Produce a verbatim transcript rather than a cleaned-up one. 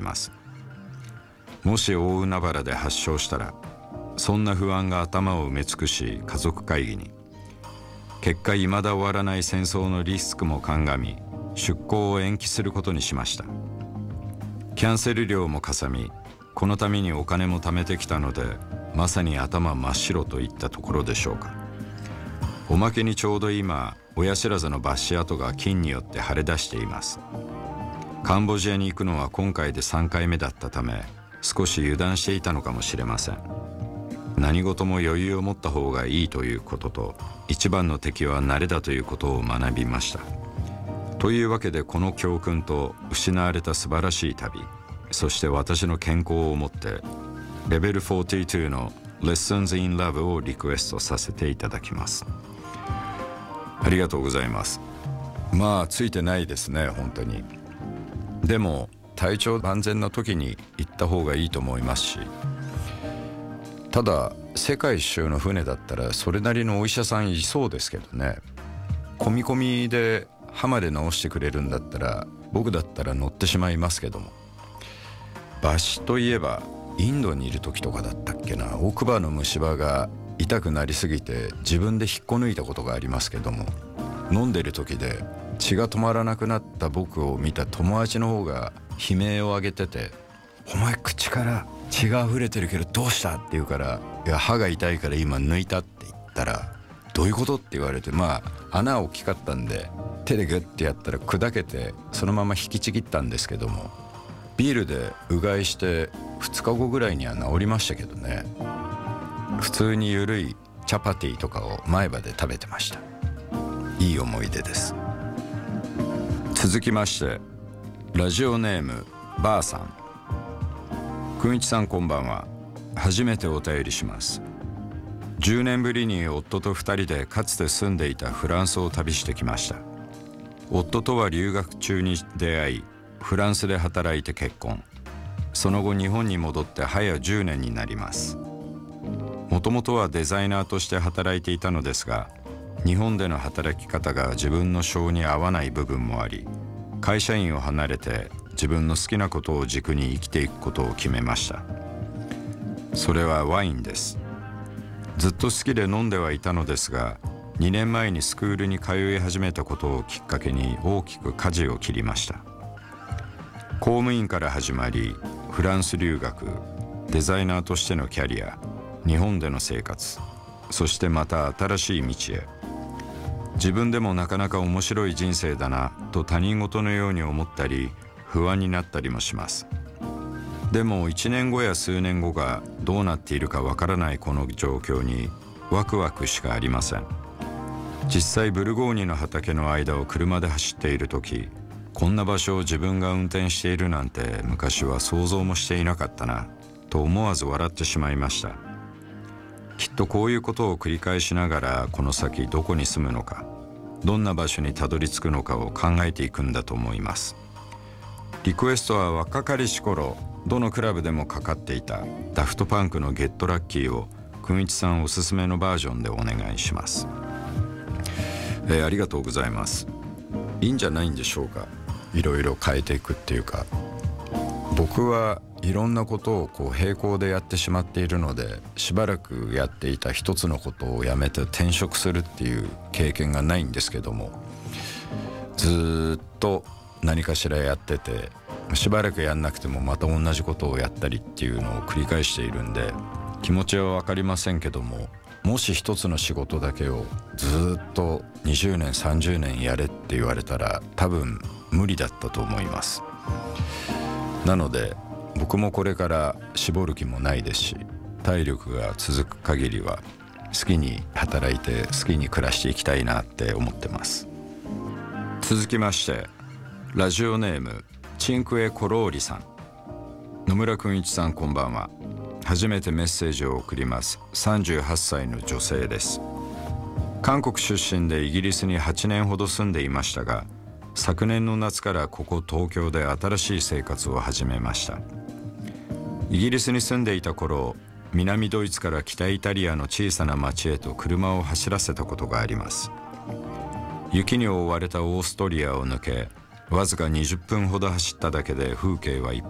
ます。もし大海原で発症したら、そんな不安が頭を埋め尽くし家族会議に、結果未だ終わらない戦争のリスクも鑑み出航を延期することにしました。キャンセル料もかさみ、このためにお金も貯めてきたので、まさに頭真っ白といったところでしょうか。おまけにちょうど今、親知らずの抜歯跡が菌によって腫れ出しています。カンボジアに行くのは今回でさんかいめだったため、少し油断していたのかもしれません。何事も余裕を持った方がいいということと、一番の敵は慣れだということを学びました。というわけで、この教訓と失われた素晴らしい旅、そして私の健康をもってレベルよんじゅうにの Lessons in Love をリクエストさせていただきます。ありがとうございます。まあついてないですね、本当に。でも体調万全な時に行った方がいいと思いますし、ただ世界一周の船だったらそれなりのお医者さんいそうですけどね。込み込みで歯まで治してくれるんだったら、僕だったら乗ってしまいますけども。抜歯といえばインドにいる時とかだったっけな、奥歯の虫歯が痛くなりすぎて自分で引っこ抜いたことがありますけども、飲んでる時で血が止まらなくなった僕を見た友達の方が悲鳴を上げてて、お前口から血が溢れてるけどどうしたって言うから、いや歯が痛いから今抜いたって言ったら、どういうことって言われて、まあ穴大きかったんで手でグッてやったら砕けてそのまま引きちぎったんですけども、ビールでうがいしてふつかごぐらいには治りましたけどね。普通にゆるいチャパティとかを前歯で食べてました。いい思い出です。続きまして、ラジオネームばあさん。くんいちさんこんばんは。初めてお便りします。じゅうねんぶりに夫とふたりでかつて住んでいたフランスを旅してきました。夫とは留学中に出会い、フランスで働いて結婚。その後日本に戻って早じゅうねんになります。もともとはデザイナーとして働いていたのですが、日本での働き方が自分の性に合わない部分もあり、会社員を離れて自分の好きなことを軸に生きていくことを決めました。それはワインです。ずっと好きで飲んではいたのですが、にねんまえにスクールに通い始めたことをきっかけに大きく舵を切りました。公務員から始まり、フランス留学、デザイナーとしてのキャリア、日本での生活、そしてまた新しい道へ。自分でもなかなか面白い人生だなと他人事のように思ったり、不安になったりもします。でもいちねんごや数年後がどうなっているかわからないこの状況にワクワクしかありません。実際ブルゴーニュの畑の間を車で走っている時、こんな場所を自分が運転しているなんて昔は想像もしていなかったなと思わず笑ってしまいました。きっとこういうことを繰り返しながらこの先どこに住むのか、どんな場所にたどり着くのかを考えていくんだと思います。リクエストは若かりし頃どのクラブでもかかっていたダフトパンクのゲットラッキーをくんいちさんおすすめのバージョンでお願いします。えー、ありがとうございます。いいんじゃないんでしょうか。いろいろ変えていくっていうか、僕はいろんなことをこう並行でやってしまっているので、しばらくやっていた一つのことをやめて転職するっていう経験がないんですけども、ずっと何かしらやってて、しばらくやんなくてもまた同じことをやったりっていうのを繰り返しているんで、気持ちは分かりませんけども、もし一つの仕事だけをずっとにじゅうねんさんじゅうねんやれって言われたら多分無理だったと思います。なので僕もこれから絞る気もないですし、体力が続く限りは好きに働いて好きに暮らしていきたいなって思ってます。続きまして、ラジオネームチンクエコローリさん。野村くんいちさんこんばんは。初めてメッセージを送ります。さんじゅうはっさいの女性です。韓国出身でイギリスにはちねんほど住んでいましたが、昨年の夏からここ東京で新しい生活を始めました。イギリスに住んでいた頃、南ドイツから北イタリアの小さな町へと車を走らせたことがあります。雪に覆われたオーストリアを抜け、わずかにじゅっぷんほど走っただけで風景は一